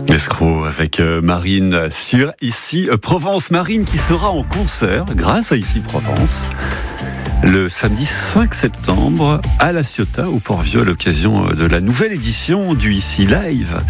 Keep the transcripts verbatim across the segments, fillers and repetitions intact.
Escroc avec euh, Marine sur Ici Provence. Marine qui sera en concert grâce à Ici Provence le samedi cinq septembre à La Ciotat au Port-Vieux à l'occasion de la nouvelle édition du Ici Live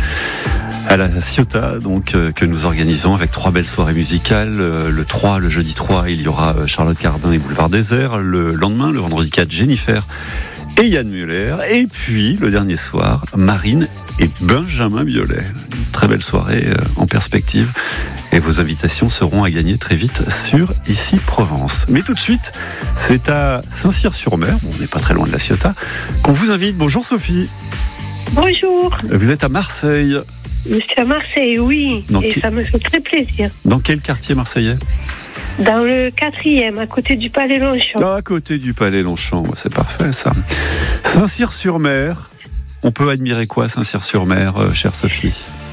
à La Ciotat, donc euh, que nous organisons avec trois belles soirées musicales. Euh, le trois, le jeudi trois, il y aura euh, Charlotte Cardin et Boulevard Désert. Le lendemain, le vendredi quatre, Jennifer et Yann Muller. Et puis, le dernier soir, Marine et Benjamin Biolay. Une très belle soirée euh, en perspective. Et vos invitations seront à gagner très vite sur Ici Provence. Mais tout de suite, c'est à Saint-Cyr-sur-Mer, bon, on n'est pas très loin de La Ciotat, qu'on vous invite. Bonjour Sophie. Bonjour. Vous êtes à Marseille. Je suis à Marseille, oui. Dans et qui... ça me fait très plaisir. Dans quel quartier marseillais ? Dans le quatrième, à côté du Palais Longchamp. Ah, à côté du Palais Longchamp, c'est parfait ça. Saint-Cyr-sur-Mer, on peut admirer quoi à Saint-Cyr-sur-Mer, euh, chère Sophie ?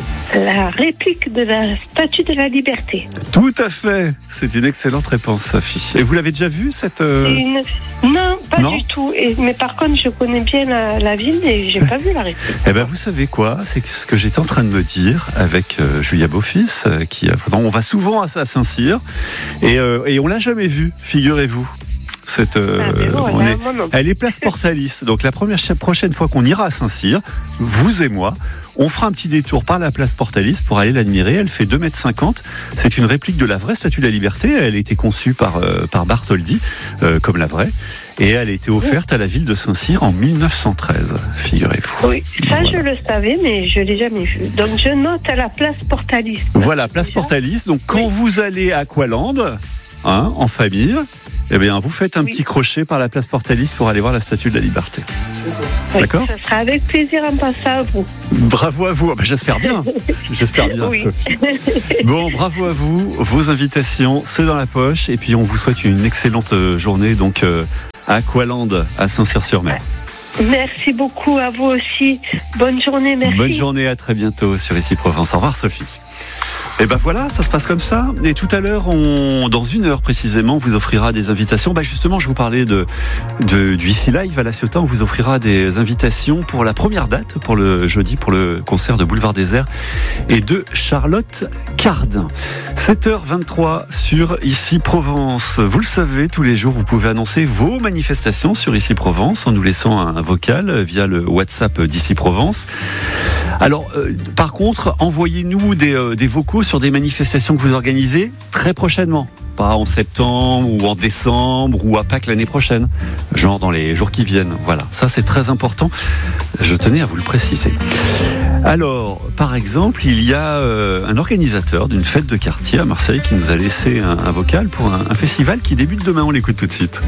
La réplique de la Statue de la Liberté. Tout à fait, c'est une excellente réponse Sophie. Et vous l'avez déjà vue cette... Euh... Une... Non, pas non du tout. Et... Mais par contre, je connais bien la, la ville et j'ai pas vu la réplique. Eh ben, vous savez quoi ? C'est ce que j'étais en train de me dire avec euh, Julia Beaufils, euh, qui on va souvent à Saint-Cyr et, euh, et on l'a jamais vue, figurez-vous. Cette, euh, ah, bon, on là, est, bon, elle est place Portalis. Donc la première, prochaine fois qu'on ira à Saint-Cyr, vous et moi, on fera un petit détour par la place Portalis pour aller l'admirer. Elle fait deux mètres cinquante. C'est une réplique de la vraie Statue de la Liberté. Elle a été conçue par, euh, par Bartholdi, euh, comme la vraie. Et elle a été offerte à la ville de Saint-Cyr en mille neuf cent treize, figurez-vous. Oui, ça voilà. Je le savais, mais je ne l'ai jamais vu. Donc je note à la place Portalis. Voilà, place Portalis. Donc quand oui. vous allez à Aqualand, hein, en famille, eh bien, vous faites un oui. petit crochet par la place Portalis pour aller voir la Statue de la Liberté. Oui, d'accord ? Ça sera avec plaisir en passant à vous. Bravo à vous. Ben, j'espère bien. J'espère bien, oui. Sophie. Bon, bravo à vous. Vos invitations, c'est dans la poche. Et puis, on vous souhaite une excellente journée donc euh, à Aqualand, à Saint-Cyr-sur-Mer. Merci beaucoup à vous aussi. Bonne journée, merci. Bonne journée, à très bientôt sur Ici Provence. Au revoir, Sophie. Et ben voilà, ça se passe comme ça. Et tout à l'heure, on, dans une heure précisément, on vous offrira des invitations. Bah justement, je vous parlais de, de du Ici Live à La Ciotat. On vous offrira des invitations pour la première date, pour le jeudi, pour le concert de Boulevard Désert et de Charlotte Cardin. sept heures vingt-trois sur Ici Provence. Vous le savez, tous les jours, vous pouvez annoncer vos manifestations sur Ici Provence en nous laissant un vocal via le WhatsApp d'Ici Provence. Alors, euh, par contre, envoyez-nous des, euh, des vocaux sur des manifestations que vous organisez très prochainement. Pas en septembre ou en décembre ou à Pâques l'année prochaine. Genre dans les jours qui viennent. Voilà, ça c'est très important. Je tenais à vous le préciser. Alors, par exemple, il y a euh, un organisateur d'une fête de quartier à Marseille qui nous a laissé un, un vocal pour un, un festival qui débute demain. On l'écoute tout de suite.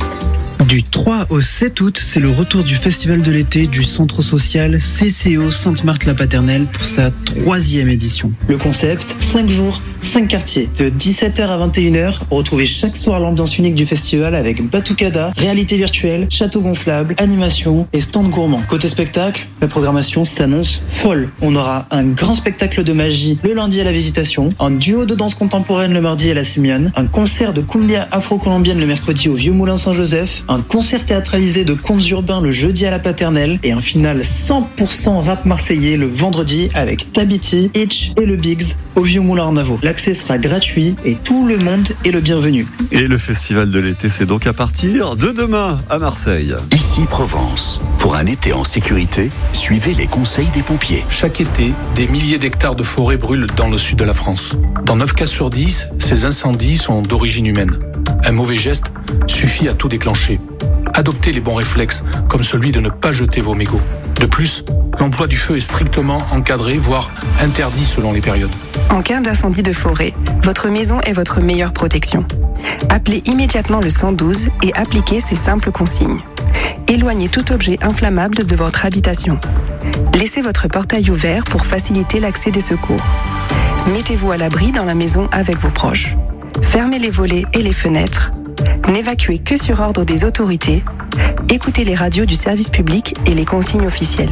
Du trois au sept août, c'est le retour du festival de l'été du centre social C C O Sainte-Marthe-la-Paternelle pour sa troisième édition. Le concept, cinq jours, cinq quartiers. De dix-sept heures à vingt et une heures, retrouvez chaque soir l'ambiance unique du festival avec Batucada, réalité virtuelle, château gonflable, animation et stand gourmand. Côté spectacle, la programmation s'annonce folle. On aura un grand spectacle de magie le lundi à la Visitation, un duo de danse contemporaine le mardi à la Simeone, un concert de cumbia afro-colombienne le mercredi au Vieux Moulin Saint-Joseph, un concert théâtralisé de contes urbains le jeudi à la Paternelle et un final cent pour cent rap marseillais le vendredi avec Tabiti, Hitch et le Biggs au Vieux Moulin Arnavaux. L'accès sera gratuit et tout le monde est le bienvenu. Et le festival de l'été, c'est donc à partir de demain à Marseille. Ici Provence. Pour un été en sécurité, suivez les conseils des pompiers. Chaque été, des milliers d'hectares de forêt brûlent dans le sud de la France. Dans neuf cas sur dix, ces incendies sont d'origine humaine. Un mauvais geste suffit à tout déclencher. Adoptez les bons réflexes, comme celui de ne pas jeter vos mégots. De plus, l'emploi du feu est strictement encadré, voire interdit selon les périodes. En cas d'incendie de forêt, votre maison est votre meilleure protection. Appelez immédiatement le cent douze et appliquez ces simples consignes. Éloignez tout objet inflammable de votre habitation. Laissez votre portail ouvert pour faciliter l'accès des secours. Mettez-vous à l'abri dans la maison avec vos proches. Fermez les volets et les fenêtres. N'évacuez que sur ordre des autorités. Écoutez les radios du service public et les consignes officielles.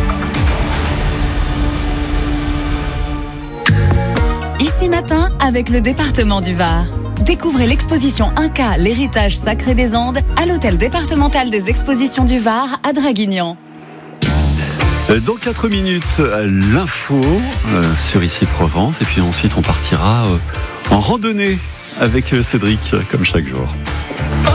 Ici matin avec le département du Var. Découvrez l'exposition Inca, l'héritage sacré des Andes à l'hôtel départemental des expositions du Var à Draguignan. Dans quatre minutes, l'info euh, sur Ici Provence. Et puis ensuite, on partira euh, en randonnée avec Cédric, comme chaque jour.